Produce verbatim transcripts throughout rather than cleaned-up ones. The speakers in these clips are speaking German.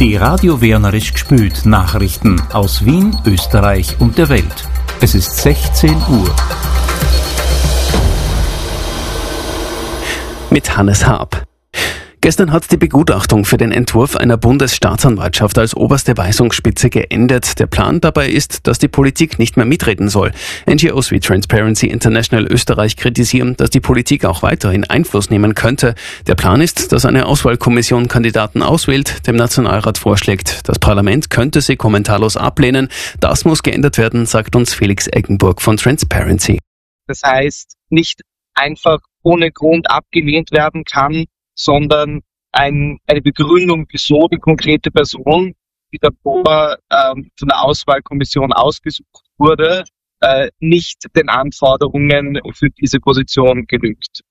Die Radio Wernerisch gspült Nachrichten aus Wien, Österreich und der Welt. Es ist sechzehn Uhr. Mit Hannes Haab. Gestern hat die Begutachtung für den Entwurf einer Bundesstaatsanwaltschaft als oberste Weisungsspitze geendet. Der Plan dabei ist, dass die Politik nicht mehr mitreden soll. N G Os wie Transparency International Österreich kritisieren, dass die Politik auch weiterhin Einfluss nehmen könnte. Der Plan ist, dass eine Auswahlkommission Kandidaten auswählt, dem Nationalrat vorschlägt. Das Parlament könnte sie kommentarlos ablehnen. Das muss geändert werden, sagt uns Felix Eggenburg von Transparency. Das heißt, nicht einfach ohne Grund abgelehnt werden kann, sondern ein, eine Begründung, wieso die konkrete Person, die davor ähm, von der Auswahlkommission ausgesucht wurde, äh, nicht den Anforderungen für diese Position genügt.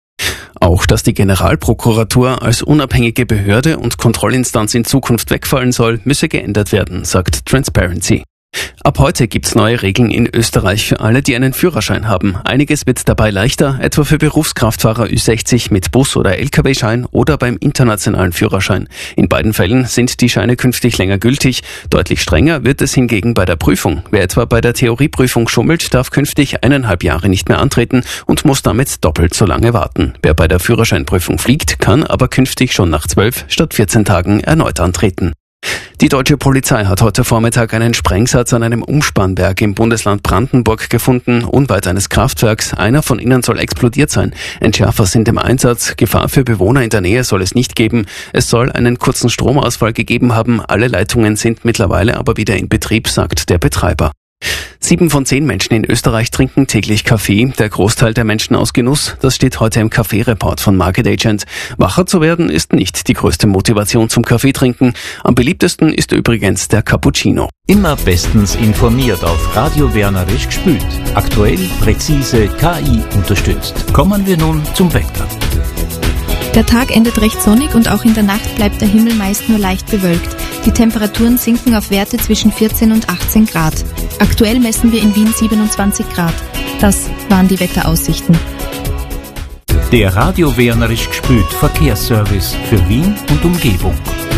Auch, dass die Generalprokuratur als unabhängige Behörde und Kontrollinstanz in Zukunft wegfallen soll, müsse geändert werden, sagt Transparency. Ab heute gibt's neue Regeln in Österreich für alle, die einen Führerschein haben. Einiges wird dabei leichter, etwa für Berufskraftfahrer Ü sechzig mit Bus- oder L K W-Schein oder beim internationalen Führerschein. In beiden Fällen sind die Scheine künftig länger gültig. Deutlich strenger wird es hingegen bei der Prüfung. Wer etwa bei der Theorieprüfung schummelt, darf künftig eineinhalb Jahre nicht mehr antreten und muss damit doppelt so lange warten. Wer bei der Führerscheinprüfung fliegt, kann aber künftig schon nach zwölf statt vierzehn Tagen erneut antreten. Die deutsche Polizei hat heute Vormittag einen Sprengsatz an einem Umspannwerk im Bundesland Brandenburg gefunden, unweit eines Kraftwerks. Einer von ihnen soll explodiert sein. Entschärfer sind im Einsatz. Gefahr für Bewohner in der Nähe soll es nicht geben. Es soll einen kurzen Stromausfall gegeben haben. Alle Leitungen sind mittlerweile aber wieder in Betrieb, sagt der Betreiber. Sieben von zehn Menschen in Österreich trinken täglich Kaffee, der Großteil der Menschen aus Genuss. Das steht heute im Kaffee-Report von Market Agent. Wacher zu werden ist nicht die größte Motivation zum Kaffeetrinken. Am beliebtesten ist übrigens der Cappuccino. Immer bestens informiert auf Radio Wernerisch gspült. Aktuell, präzise, K I unterstützt. Kommen wir nun zum Wetter. Der Tag endet recht sonnig und auch in der Nacht bleibt der Himmel meist nur leicht bewölkt. Die Temperaturen sinken auf Werte zwischen vierzehn und achtzehn Grad. Aktuell messen wir in Wien siebenundzwanzig Grad. Das waren die Wetteraussichten. Der Radio Wernerisch gspült Verkehrsservice für Wien und Umgebung.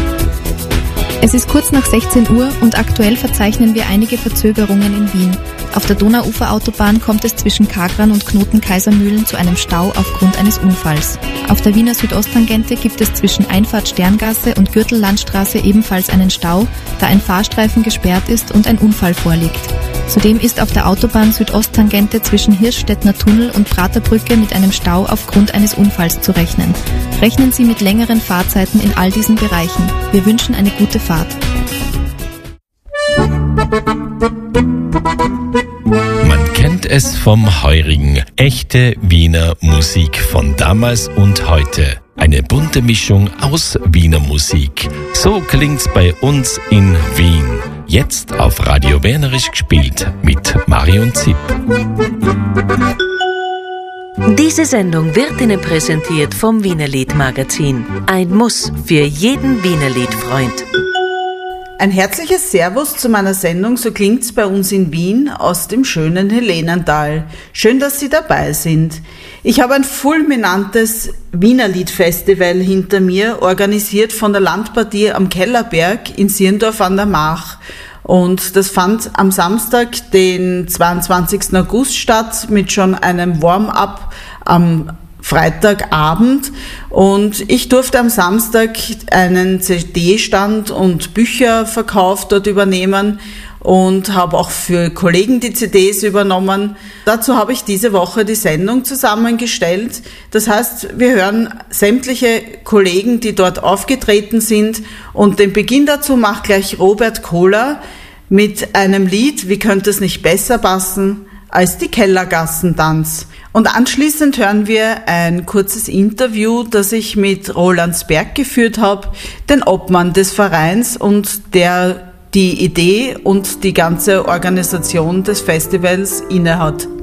Es ist kurz nach sechzehn Uhr und aktuell verzeichnen wir einige Verzögerungen in Wien. Auf der Donauuferautobahn kommt es zwischen Kagran und Knoten-Kaisermühlen zu einem Stau aufgrund eines Unfalls. Auf der Wiener Südosttangente gibt es zwischen Einfahrt Sterngasse und Gürtellandstraße ebenfalls einen Stau, da ein Fahrstreifen gesperrt ist und ein Unfall vorliegt. Zudem ist auf der Autobahn Südosttangente zwischen Hirschstädtner Tunnel und Praterbrücke mit einem Stau aufgrund eines Unfalls zu rechnen. Rechnen Sie mit längeren Fahrzeiten in all diesen Bereichen. Wir wünschen eine gute Fahrt. Man kennt es vom Heurigen. Echte Wiener Musik von damals und heute. Eine bunte Mischung aus Wiener Musik. So klingt's bei uns in Wien. Jetzt auf Radio Wernerisch gespielt mit Marion Zipp. Diese Sendung wird Ihnen präsentiert vom Wienerlied Magazin. Ein Muss für jeden Wienerlied-Freund. Ein herzliches Servus zu meiner Sendung So klingt's bei uns in Wien aus dem schönen Helenental. Schön, dass Sie dabei sind. Ich habe ein fulminantes Wienerlied-Festival hinter mir, organisiert von der Landpartie am Kellerberg in Sierndorf an der Mach. Und das fand am Samstag, den zweiundzwanzigsten August statt, mit schon einem Warm-up am Freitagabend, und ich durfte am Samstag einen C D-Stand und Bücherverkauf dort übernehmen und habe auch für Kollegen die C Ds übernommen. Dazu habe ich diese Woche die Sendung zusammengestellt. Das heißt, wir hören sämtliche Kollegen, die dort aufgetreten sind, und den Beginn dazu macht gleich Robert Kohler mit einem Lied, wie könnte es nicht besser passen als die Kellergassentanz. Und anschließend hören wir ein kurzes Interview, das ich mit Rolandsberg geführt habe, den Obmann des Vereins und der die Idee und die ganze Organisation des Festivals innehat.